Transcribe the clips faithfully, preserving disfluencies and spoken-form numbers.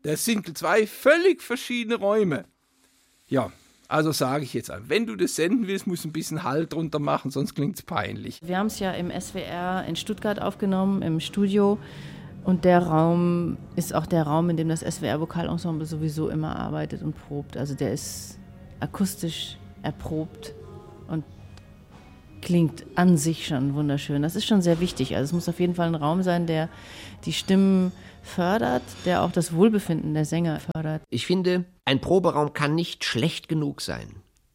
Das sind zwei völlig verschiedene Räume. Ja, also sage ich jetzt, wenn du das senden willst, musst du ein bisschen Halt drunter machen, sonst klingt es peinlich. Wir haben es ja im S W R in Stuttgart aufgenommen, im Studio. Und der Raum ist auch der Raum, in dem das S W R-Vokalensemble sowieso immer arbeitet und probt. Also der ist akustisch erprobt und klingt an sich schon wunderschön. Das ist schon sehr wichtig. Also es muss auf jeden Fall ein Raum sein, der die Stimmen fördert, der auch das Wohlbefinden der Sänger fördert. Ich finde, ein Proberaum kann nicht schlecht genug sein,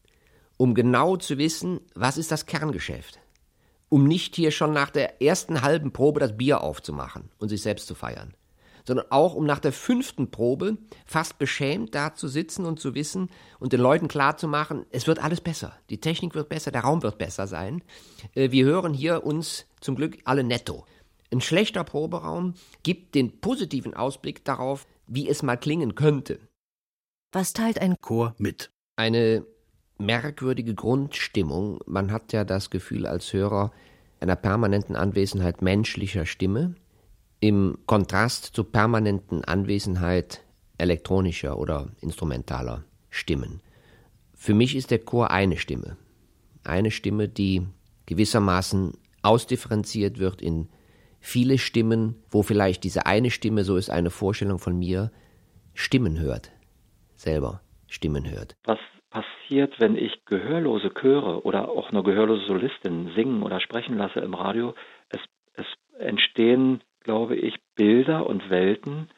um genau zu wissen, was ist das Kerngeschäft. Um nicht hier schon nach der ersten halben Probe das Bier aufzumachen und sich selbst zu feiern, sondern auch um nach der fünften Probe fast beschämt da zu sitzen und zu wissen und den Leuten klarzumachen, es wird alles besser, die Technik wird besser, der Raum wird besser sein. Wir hören hier uns zum Glück alle netto. Ein schlechter Proberaum gibt den positiven Ausblick darauf, wie es mal klingen könnte. Was teilt ein Chor mit? Eine merkwürdige Grundstimmung. Man hat ja das Gefühl als Hörer einer permanenten Anwesenheit menschlicher Stimme im Kontrast zur permanenten Anwesenheit elektronischer oder instrumentaler Stimmen. Für mich ist der Chor eine Stimme. Eine Stimme, die gewissermaßen ausdifferenziert wird in viele Stimmen, wo vielleicht diese eine Stimme, so ist eine Vorstellung von mir, Stimmen hört, selber Stimmen hört. Was passiert, wenn ich gehörlose Chöre oder auch eine gehörlose Solistin singen oder sprechen lasse im Radio? Es, es entstehen, glaube ich, Bilder und Welten,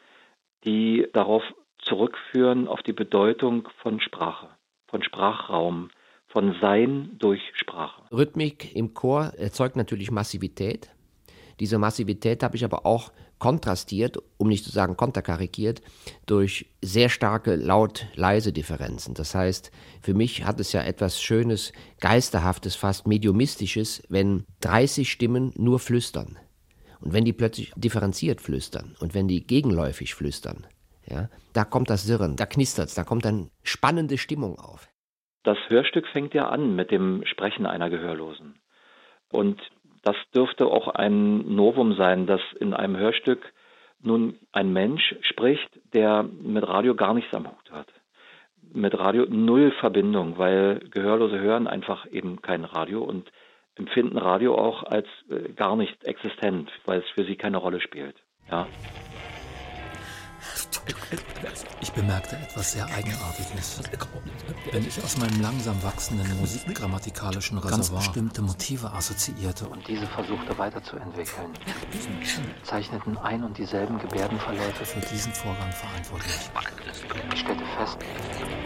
die darauf zurückführen, auf die Bedeutung von Sprache, von Sprachraum, von Sein durch Sprache. Rhythmik im Chor erzeugt natürlich Massivität. Diese Massivität habe ich aber auch kontrastiert, um nicht zu sagen konterkarikiert, durch sehr starke Laut-Leise-Differenzen. Das heißt, für mich hat es ja etwas Schönes, Geisterhaftes, fast Mediumistisches, wenn dreißig Stimmen nur flüstern. Und wenn die plötzlich differenziert flüstern und wenn die gegenläufig flüstern, ja, da kommt das Sirren, da knistert's, da kommt dann spannende Stimmung auf. Das Hörstück fängt ja an mit dem Sprechen einer Gehörlosen. Und das dürfte auch ein Novum sein, dass in einem Hörstück nun ein Mensch spricht, der mit Radio gar nichts am Hut hat. Mit Radio null Verbindung, weil Gehörlose hören einfach eben kein Radio und empfinden Radio auch als äh, gar nicht existent, weil es für sie keine Rolle spielt. Ja. Ich bemerkte etwas sehr Eigenartiges. Wenn ich aus meinem langsam wachsenden musikgrammatikalischen Reservoir ganz bestimmte Motive assoziierte und diese versuchte weiterzuentwickeln, zeichneten ein und dieselben Gebärdenverläufe für diesen Vorgang verantwortlich. Ich stellte fest,